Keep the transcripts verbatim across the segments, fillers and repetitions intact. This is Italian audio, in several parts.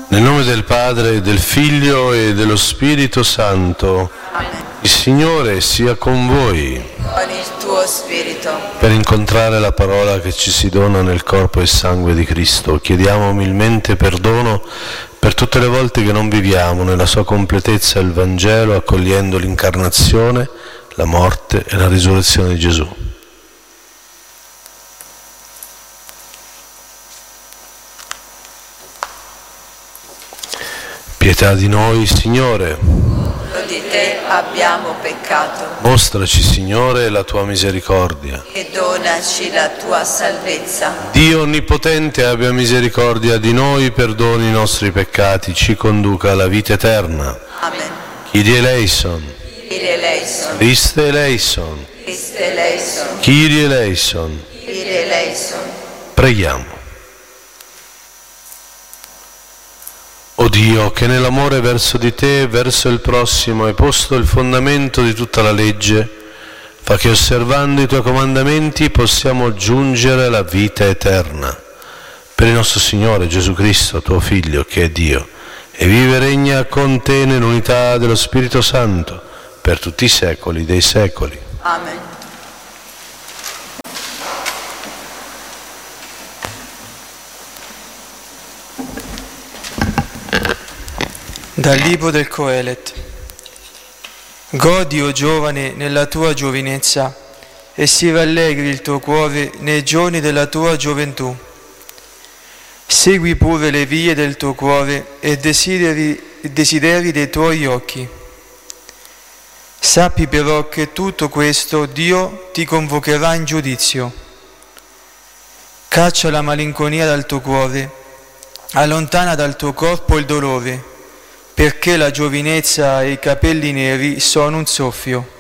Nel nome del Padre, del Figlio e dello Spirito Santo. Amen. Il Signore sia con voi. Con il tuo spirito. Per incontrare la parola che ci si dona nel corpo e sangue di Cristo, chiediamo umilmente perdono per tutte le volte che non viviamo nella sua completezza il Vangelo, accogliendo l'incarnazione, la morte e la risurrezione di Gesù. Pietà di noi, Signore. Di te abbiamo peccato. Mostraci, Signore, la tua misericordia. E donaci la tua salvezza. Dio Onnipotente abbia misericordia di noi, perdoni i nostri peccati, ci conduca alla vita eterna. Amen. Kyrie eleison. Kyrie eleison. Christe eleison. Christe eleison. Kyrie eleison. Kyrie eleison. Preghiamo. O Dio, che nell'amore verso di te e verso il prossimo hai posto il fondamento di tutta la legge, fa che osservando i tuoi comandamenti possiamo giungere alla vita eterna. Per il nostro Signore Gesù Cristo, tuo Figlio, che è Dio, e vive e regna con te nell'unità dello Spirito Santo, per tutti i secoli dei secoli. Amen. Dal libro del Coelet. Godi, o giovane, nella tua giovinezza, e si rallegri il tuo cuore nei giorni della tua gioventù. Segui pure le vie del tuo cuore e desideri, desideri dei tuoi occhi. Sappi però che tutto questo Dio ti convocherà in giudizio. Caccia la malinconia dal tuo cuore, allontana dal tuo corpo il dolore, perché la giovinezza e i capelli neri sono un soffio.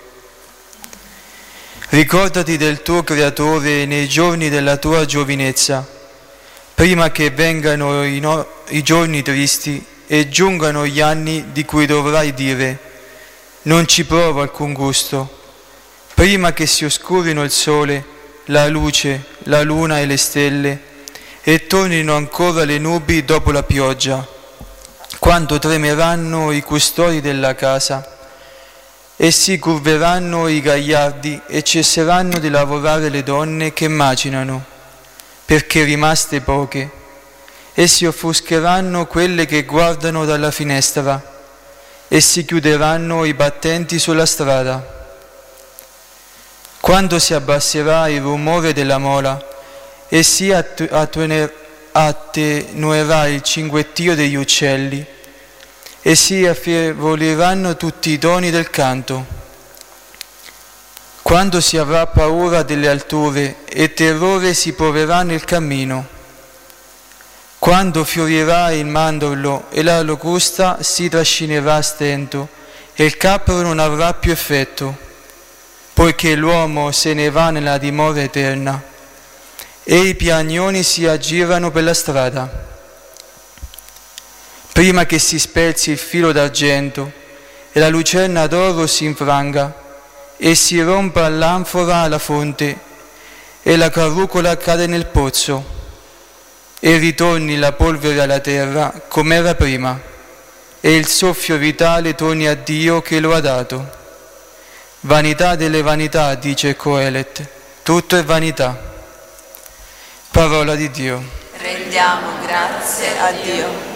Ricordati del tuo Creatore nei giorni della tua giovinezza, prima che vengano i, no- i giorni tristi e giungano gli anni di cui dovrai dire: non ci provo alcun gusto, prima che si oscurino il sole, la luce, la luna e le stelle, e tornino ancora le nubi dopo la pioggia, quando tremeranno i custodi della casa e si curveranno i gagliardi e cesseranno di lavorare le donne che macinano, perché rimaste poche, e si offuscheranno quelle che guardano dalla finestra e si chiuderanno i battenti sulla strada. Quando si abbasserà il rumore della mola e si attuerà attenuerà il cinguettio degli uccelli e si affieoliranno tutti i doni del canto. Quando si avrà paura delle alture e terrore si proverà nel cammino. Quando fiorirà il mandorlo e la locusta si trascinerà a stento e il cappero non avrà più effetto, poiché l'uomo se ne va nella dimora eterna e i piagnoni si aggirano per la strada. Prima che si spezzi il filo d'argento e la lucerna d'oro si infranga e si rompa l'anfora alla fonte e la carrucola cade nel pozzo e ritorni la polvere alla terra come era prima e il soffio vitale torni a Dio che lo ha dato. Vanità delle vanità, dice Coelet, tutto è vanità. Parola di Dio. Rendiamo grazie a Dio.